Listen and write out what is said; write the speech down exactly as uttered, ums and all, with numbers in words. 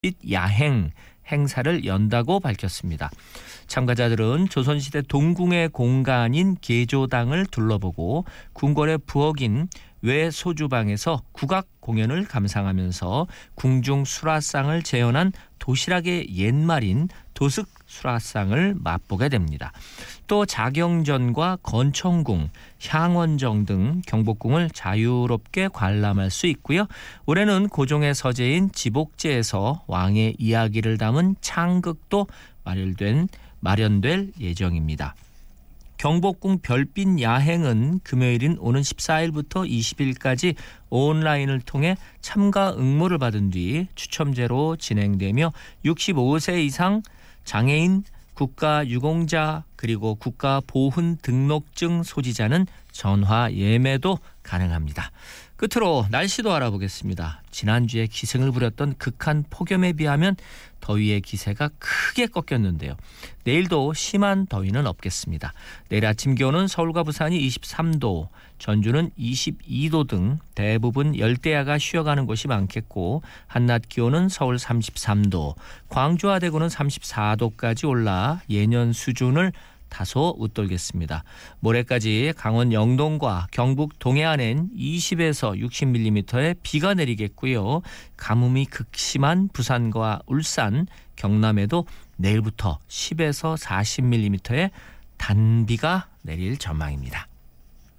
별빛 야행 행사를 연다고 밝혔습니다. 참가자들은 조선시대 동궁의 공간인 계조당을 둘러보고 궁궐의 부엌인 외소주방에서 국악 공연을 감상하면서 궁중 수라상을 재현한 도시락의 옛말인 도슥 수라상을 맛보게 됩니다. 또 자경전과 건청궁, 향원정 등 경복궁을 자유롭게 관람할 수 있고요. 올해는 고종의 서재인 지복제에서 왕의 이야기를 담은 창극도 마련된, 마련될 예정입니다. 경복궁 별빛 야행은 금요일인 오는 십사일부터 이십일까지 온라인을 통해 참가 응모를 받은 뒤 추첨제로 진행되며 육십오세 이상 장애인, 국가유공자 그리고 국가보훈 등록증 소지자는 전화 예매도 가능합니다. 끝으로 날씨도 알아보겠습니다. 지난주에 기승을 부렸던 극한 폭염에 비하면 더위의 기세가 크게 꺾였는데요. 내일도 심한 더위는 없겠습니다. 내일 아침 기온은 서울과 부산이 이십삼도, 전주는 이십이도 등 대부분 열대야가 쉬어가는 곳이 많겠고 한낮 기온은 서울 삼십삼도, 광주와 대구는 삼십사도까지 올라 예년 수준을 다소 웃돌겠습니다. 모레까지 강원 영동과 경북 동해안엔 이십에서 육십 밀리미터의 비가 내리겠고요. 가뭄이 극심한 부산과 울산, 경남에도 내일부터 십에서 사십 밀리미터의 단비가 내릴 전망입니다.